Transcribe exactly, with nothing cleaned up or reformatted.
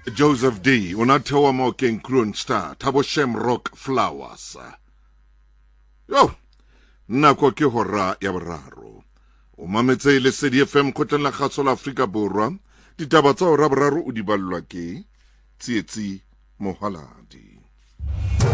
Joseph D o na thewa mo keng Kroonstar Thabo Shamrock Flowers. Yo nako ke hora ya boraro o mametse le C D F M khotleng la kgaso la Afrika Borwa ditaba tsa hora boraro o di ballwa ke Tsietsi Mohaladi.